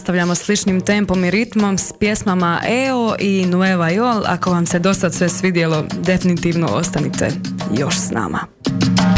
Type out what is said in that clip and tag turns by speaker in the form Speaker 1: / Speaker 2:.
Speaker 1: nastavljamo sličnim tempom i ritmom s pjesmama EO i Nueva Yol. Ako vam se dosad sve svidjelo, definitivno ostanite još s nama.